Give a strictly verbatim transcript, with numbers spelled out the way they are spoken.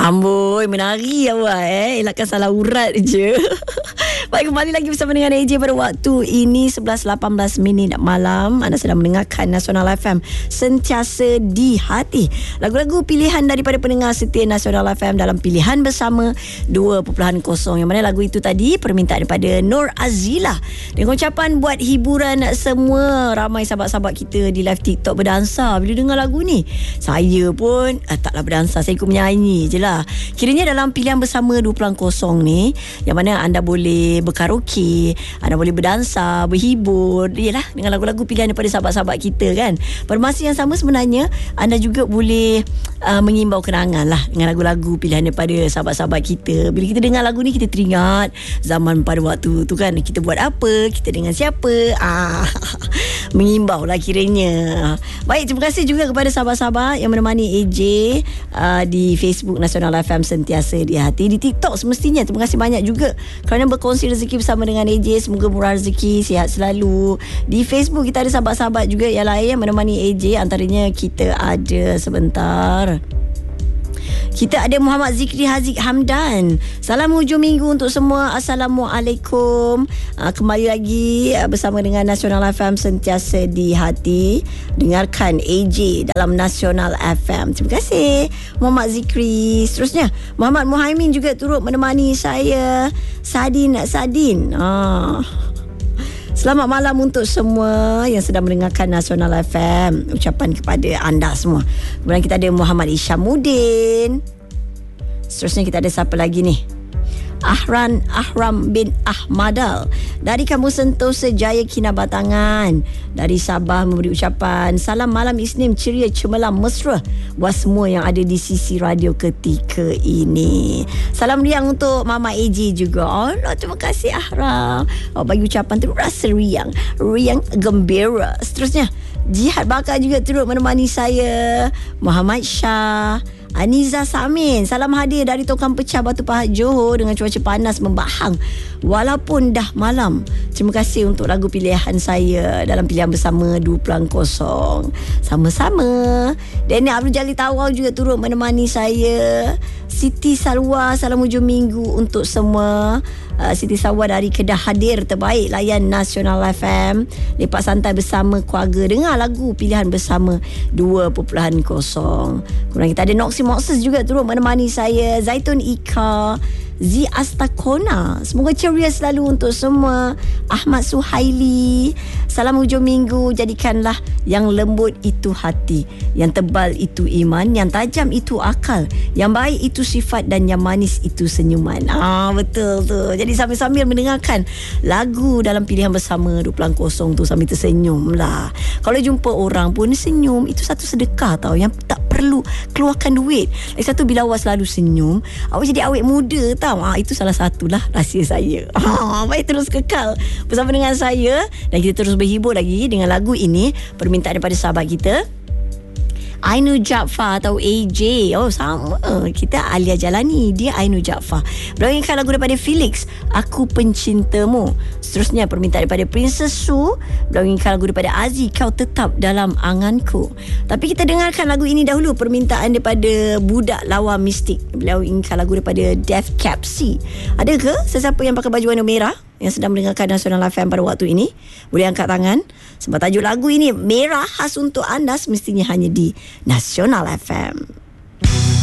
Amboi, menari awak eh. Elakkan salah urat je. Baik, kembali lagi bersama dengan A J pada waktu ini sebelas lapan belas minit malam. Anda sedang mendengarkan Nasional F M, sentiasa di hati. Lagu-lagu pilihan daripada pendengar setia Nasional F M dalam pilihan bersama dua titik kosong. Yang mana lagu itu tadi permintaan daripada Nur Azila. Dengan ucapan buat hiburan semua. Ramai sahabat-sahabat kita di live TikTok berdansa bila dengar lagu ni. Saya pun ah, taklah berdansa, saya ikut menyanyi je lah. Kiranya dalam pilihan bersama dua titik kosong ni, yang mana anda boleh berkaraoke, anda boleh berdansa, berhibur, yalah, dengan lagu-lagu pilihan daripada sahabat-sahabat kita kan. Pada masa yang sama sebenarnya anda juga boleh uh, mengimbau kenangan lah dengan lagu-lagu pilihan daripada sahabat-sahabat kita. Bila kita dengar lagu ni, kita teringat zaman pada waktu tu kan, kita buat apa, kita dengan siapa, ah, mengimbau lah kiranya. Baik, terima kasih juga kepada sahabat-sahabat yang menemani A J uh, di Facebook Nasional F M sentiasa di hati. Di TikTok semestinya terima kasih banyak juga kerana berkongsi rezeki bersama dengan A J. Semoga murah rezeki, sihat selalu. Di Facebook kita ada sahabat-sahabat juga yang lain yang menemani A J. Antaranya kita ada sebentar, kita ada Muhammad Zikri Haziq Hamdan. Salam hujung minggu untuk semua. Assalamualaikum. uh, Kembali lagi uh, bersama dengan Nasional F M sentiasa di hati. Dengarkan A J dalam Nasional F M. Terima kasih Muhammad Zikri. Seterusnya Muhammad Muhaimin juga turut menemani saya. Sadin Sadin ah. Selamat malam untuk semua yang sedang mendengarkan Nasional F M. Ucapan kepada anda semua. Kemudian kita ada Muhammad Isyamuddin. Seterusnya kita ada siapa lagi ni? Ahran Ahram bin Ahmadal dari Kampung Sentosa Jaya Kinabatangan. Dari Sabah memberi ucapan salam malam Isnin ceria cemerlang mesra buat semua yang ada di sisi radio ketika ini. Salam riang untuk Mama A J juga. Oh, terima kasih Ahram. Oh, bagi ucapan tu rasa riang, riang gembira. Seterusnya Jihad Bakar juga turut menemani saya. Muhammad Shah, Aniza Samin, salam hadir dari Tongkang Pecah Batu Pahat Johor dengan cuaca panas membahang walaupun dah malam. Terima kasih untuk lagu pilihan saya dalam pilihan bersama dua titik kosong. Sama-sama. Daniel Abdul Jalil Tawau juga turut menemani saya. Siti Salwa, salam hujung minggu untuk semua. Uh, Siti Salwa dari Kedah hadir terbaik layan Nasional F M. Lepak santai bersama keluarga, dengar lagu pilihan bersama dua titik kosong. Kemudian kita ada Noxy Moxes juga turut menemani saya. Zaitun Ika, Z Astakona, semoga ceria selalu untuk semua. Ahmad Suhaili, salam hujung minggu. Jadikanlah yang lembut itu hati, yang tebal itu iman, yang tajam itu akal, yang baik itu sifat, dan yang manis itu senyuman. Ah, betul tu. Jadi sambil-sambil mendengarkan lagu dalam pilihan bersama dua titik kosong tu, sambil tersenyum lah. Kalau jumpa orang pun senyum, itu satu sedekah tau, yang tak perlu keluarkan duit. Lagi satu, bila awak selalu senyum, awak jadi awet muda tau. Ah, itu salah satulah rahsia saya. Ah, baik, terus kekal bersama dengan saya dan kita terus berhibur lagi dengan lagu ini permintaan daripada sahabat kita Ainu Jaafar atau A J. Oh, sama. Kita Alia Jalani, dia Ainu Jaafar. Berakhirkan lagu daripada Felix, Aku Pencintamu. Seterusnya permintaan daripada Princess Su. Berakhirkan lagu daripada Aziz, Kau Tetap Dalam Anganku. Tapi kita dengarkan lagu ini dahulu. Permintaan daripada Budak Lawa Mistik. Beliau inginkan lagu daripada Death Cab C. Ada ke sesiapa yang pakai baju warna merah yang sedang mendengarkan Nasional F M pada waktu ini? Boleh angkat tangan. Sebab tajuk lagu ini merah khas untuk anda, semestinya hanya di Nasional F M.